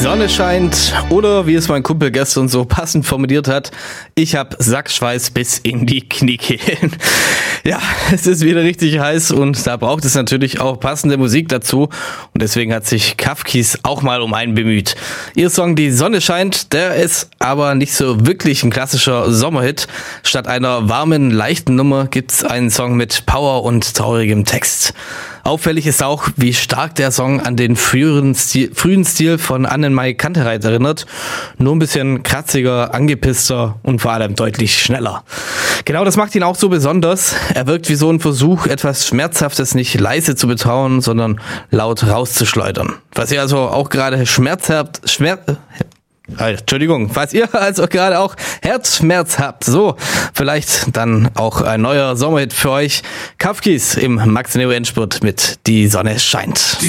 Sonne scheint oder wie es mein Kumpel gestern so passend formuliert hat, ich hab Sackschweiß bis in die Kniekehlen. Ja, es ist wieder richtig heiß und da braucht es natürlich auch passende Musik dazu und deswegen hat sich Kafkis auch mal um einen bemüht. Ihr Song Die Sonne scheint, der ist aber nicht so wirklich ein klassischer Sommerhit. Statt einer warmen, leichten Nummer gibt's einen Song mit Power und traurigem Text. Auffällig ist auch, wie stark der Song an den frühen Stil von Annemarie Kantereit erinnert. Nur ein bisschen kratziger, angepisster und vor allem deutlich schneller. Genau das macht ihn auch so besonders. Er wirkt wie so ein Versuch, etwas Schmerzhaftes nicht leise zu betrauern, sondern laut rauszuschleudern. Was ihr also auch gerade falls ihr also gerade auch Herzschmerz habt, so, vielleicht dann auch ein neuer Sommerhit für euch. Kafkis im Max Neo Endspurt mit Die Sonne scheint.